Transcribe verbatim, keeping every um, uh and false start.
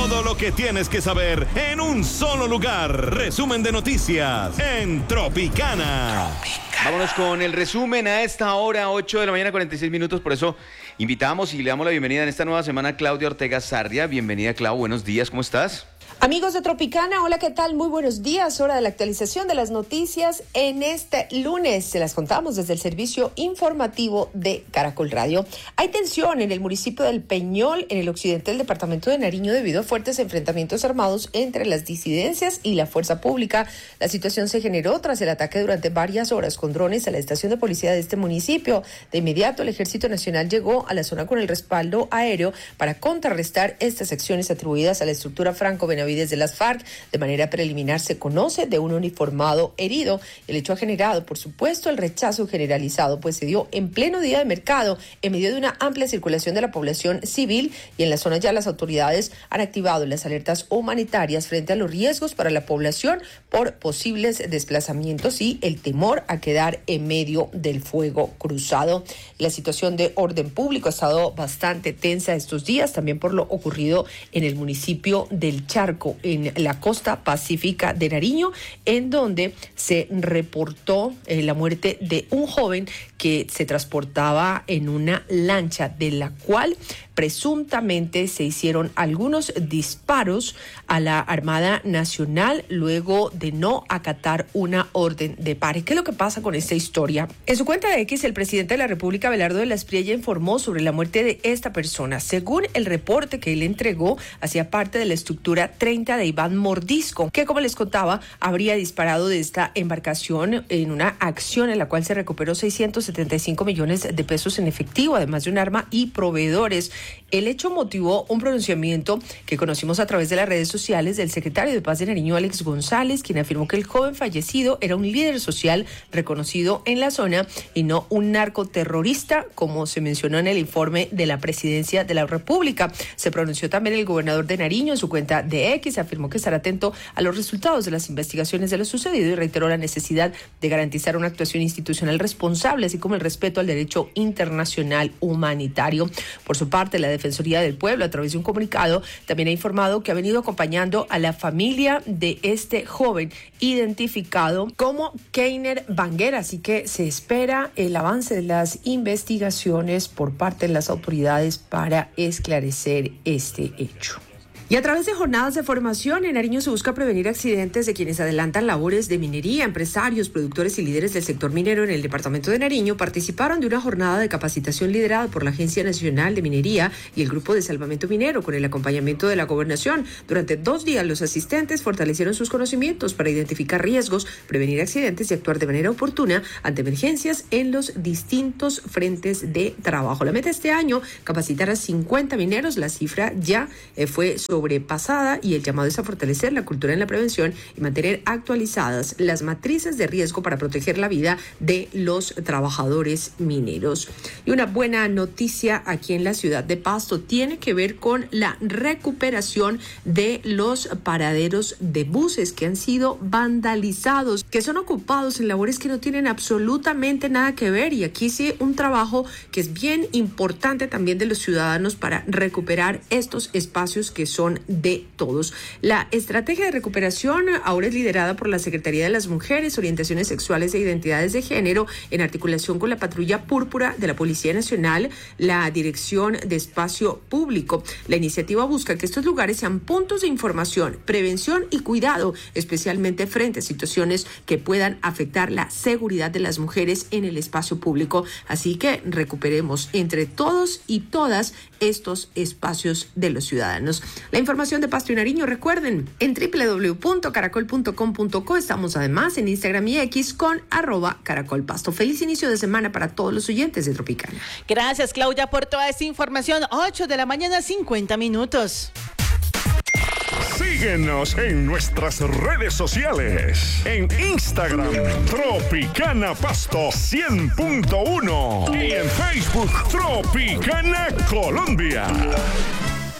Todo lo que tienes que saber en un solo lugar. Resumen de noticias en Tropicana. Vámonos con el resumen a esta hora, ocho de la mañana, cuarenta y seis minutos. Por eso invitamos y le damos la bienvenida en esta nueva semana a Claudia Ortega Sarria. Bienvenida, Clau. Buenos días, ¿cómo estás? Amigos de Tropicana, hola, ¿qué tal? Muy buenos días. Hora de la actualización de las noticias en este lunes. Se las contamos desde el servicio informativo de Caracol Radio. Hay tensión en el municipio del Peñol, en el occidente del departamento de Nariño, debido a fuertes enfrentamientos armados entre las disidencias y la fuerza pública. La situación se generó tras el ataque durante varias horas con drones a la estación de policía de este municipio. De inmediato, el Ejército Nacional llegó a la zona con el respaldo aéreo para contrarrestar estas acciones atribuidas a la estructura Franco-Benavides de las FARC. De manera preliminar se conoce de un uniformado herido. El hecho ha generado, por supuesto, el rechazo generalizado, pues se dio en pleno día de mercado, en medio de una amplia circulación de la población civil, y en la zona ya las autoridades han activado las alertas humanitarias frente a los riesgos para la población por posibles desplazamientos y el temor a quedar en medio del fuego cruzado. La situación de orden público ha estado bastante tensa estos días, también por lo ocurrido en el municipio del Charco, en la costa pacífica de Nariño, en donde se reportó eh, la muerte de un joven que se transportaba en una lancha, de la cual presuntamente se hicieron algunos disparos a la Armada Nacional luego de no acatar una orden de pare. ¿Qué es lo que pasa con esta historia? En su cuenta de X, el presidente de la República, Abelardo de la Espriella, informó sobre la muerte de esta persona. Según el reporte que él entregó, hacía parte de la estructura treinta de Iván Mordisco, que, como les contaba, habría disparado de esta embarcación en una acción en la cual se recuperó seiscientos setenta y cinco millones de pesos en efectivo, además de un arma y proveedores. El hecho motivó un pronunciamiento que conocimos a través de las redes sociales del secretario de Paz de Nariño, Alex González, quien afirmó que el joven fallecido era un líder social reconocido en la zona y no un narcoterrorista, como se mencionó en el informe de la Presidencia de la República. Se pronunció también el gobernador de Nariño en su cuenta de X, afirmó que estará atento a los resultados de las investigaciones de lo sucedido y reiteró la necesidad de garantizar una actuación institucional responsable, así como el respeto al derecho internacional humanitario. Por su parte, la Defensoría del Pueblo, a través de un comunicado, también ha informado que ha venido acompañando a la familia de este joven, identificado como Keiner Banguera, así que se espera el avance de las investigaciones por parte de las autoridades para esclarecer este hecho. Y a través de jornadas de formación, en Nariño se busca prevenir accidentes de quienes adelantan labores de minería. Empresarios, productores y líderes del sector minero en el departamento de Nariño participaron de una jornada de capacitación liderada por la Agencia Nacional de Minería y el Grupo de Salvamento Minero, con el acompañamiento de la Gobernación. Durante dos días, los asistentes fortalecieron sus conocimientos para identificar riesgos, prevenir accidentes y actuar de manera oportuna ante emergencias en los distintos frentes de trabajo. La meta este año, capacitar a cincuenta mineros. La cifra ya eh, fue sobre sobrepasada y el llamado es a fortalecer la cultura en la prevención y mantener actualizadas las matrices de riesgo para proteger la vida de los trabajadores mineros. Y una buena noticia aquí en la ciudad de Pasto tiene que ver con la recuperación de los paraderos de buses que han sido vandalizados, que son ocupados en labores que no tienen absolutamente nada que ver, y aquí sí un trabajo que es bien importante también de los ciudadanos para recuperar estos espacios que son de todos. La estrategia de recuperación ahora es liderada por la Secretaría de las Mujeres, Orientaciones Sexuales e Identidades de Género, en articulación con la Patrulla Púrpura de la Policía Nacional, la Dirección de Espacio Público. La iniciativa busca que estos lugares sean puntos de información, prevención y cuidado, especialmente frente a situaciones que puedan afectar la seguridad de las mujeres en el espacio público. Así que recuperemos entre todos y todas estos espacios de los ciudadanos. La información de Pasto y Nariño, recuerden, en doble u doble u doble u punto caracol punto com punto co. Estamos además en Instagram y X con arroba caracolpasto. Feliz inicio de semana para todos los oyentes de Tropicana. Gracias, Claudia, por toda esta información. ocho de la mañana, cincuenta minutos. Síguenos en nuestras redes sociales. En Instagram, Tropicana Pasto cien punto uno. Y en Facebook, Tropicana Colombia.